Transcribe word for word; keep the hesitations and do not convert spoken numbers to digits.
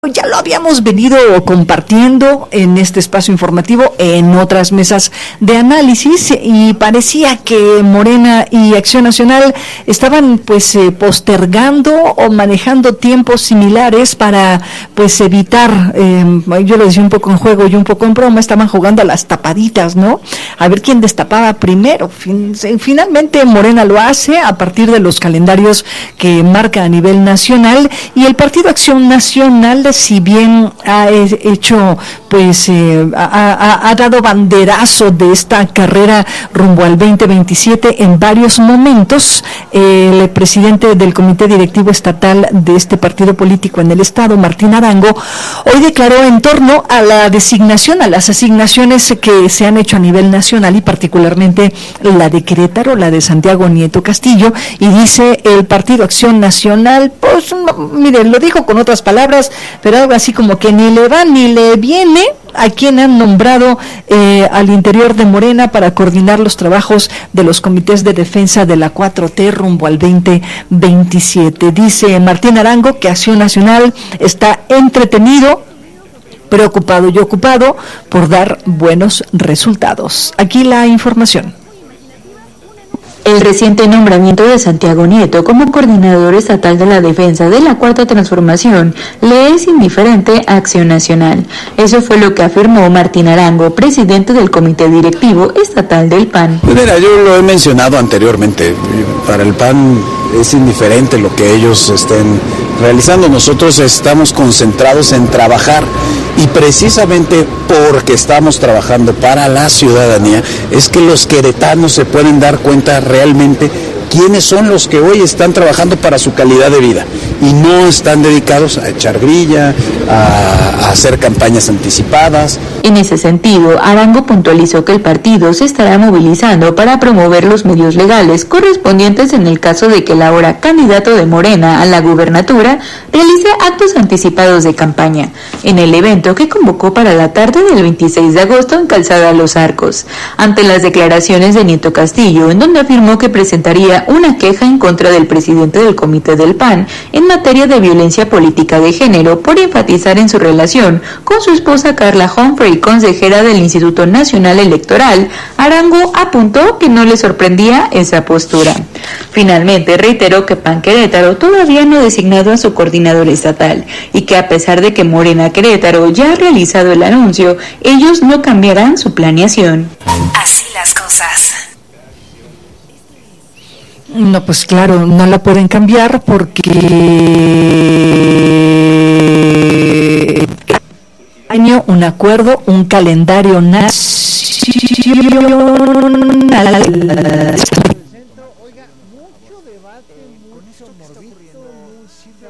Ya lo habíamos venido compartiendo en este espacio informativo, en otras mesas de análisis, y parecía que Morena y Acción Nacional estaban pues eh, postergando o manejando tiempos similares para pues evitar, eh, yo lo decía un poco en juego y un poco en broma, estaban jugando a las tapaditas, ¿no? A ver quién destapaba primero. Fin, finalmente Morena lo hace a partir de los calendarios que marca a nivel nacional, y el Partido Acción Nacional, si bien ha hecho, pues, eh, ha, ha, ha dado banderazo de esta carrera rumbo al veinte veintisiete en varios momentos, eh, el presidente del Comité Directivo Estatal de este partido político en el Estado, Martín Arango, hoy declaró en torno a la designación, a las asignaciones que se han hecho a nivel nacional y particularmente la de Querétaro, la de Santiago Nieto Castillo, y dice el Partido Acción Nacional, pues, mire, lo dijo con otras palabras, pero algo así como que ni le va ni le viene a quien han nombrado eh, al interior de Morena para coordinar los trabajos de los comités de defensa de la cuatro T rumbo al veinte veintisiete. Dice Martín Arango que Acción Nacional está entretenido, preocupado y ocupado por dar buenos resultados. Aquí la información. El reciente nombramiento de Santiago Nieto como coordinador estatal de la defensa de la Cuarta Transformación le es indiferente a Acción Nacional. Eso fue lo que afirmó Martín Arango, presidente del Comité Directivo Estatal del P A N. Pues mira, yo lo he mencionado anteriormente, para el P A N es indiferente lo que ellos estén realizando. Nosotros estamos concentrados en trabajar, y precisamente porque estamos trabajando para la ciudadanía es que los queretanos se pueden dar cuenta realmente quiénes son los que hoy están trabajando para su calidad de vida y no están dedicados a echar grilla, a, a hacer campañas anticipadas. En ese sentido, Arango puntualizó que el partido se estará movilizando para promover los medios legales correspondientes en el caso de que el ahora candidato de Morena a la gubernatura realice actos anticipados de campaña, en el evento que convocó para la tarde del veintiséis de agosto en Calzada Los Arcos, ante las declaraciones de Nieto Castillo, en donde afirmó que presentaría una queja en contra del presidente del comité del P A N en materia de violencia política de género por enfatizar en su relación con su esposa Carla Humphrey, consejera del Instituto Nacional Electoral. Arango apuntó que no le sorprendía esa postura. Finalmente reiteró que P A N Querétaro todavía no ha designado a su coordinador estatal y que a pesar de que Morena Querétaro ya ha realizado el anuncio, ellos no cambiarán su planeación. Así las cosas. No, pues claro, no la pueden cambiar porque año un acuerdo, un calendario nacional.